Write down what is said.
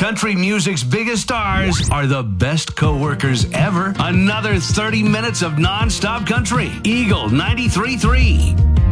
Country music's biggest stars are the best co-workers ever. Another 30 minutes of non-stop country. Eagle 93.3.